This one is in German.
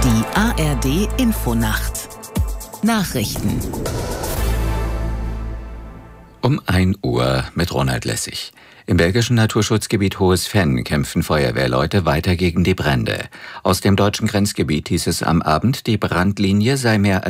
Die ARD Infonacht Nachrichten Um 1 Uhr mit Ronald Lessig. Im belgischen Naturschutzgebiet Hohes Venn kämpfen Feuerwehrleute weiter gegen die Brände. Aus dem deutschen Grenzgebiet hieß es am Abend, die Brandlinie sei mehr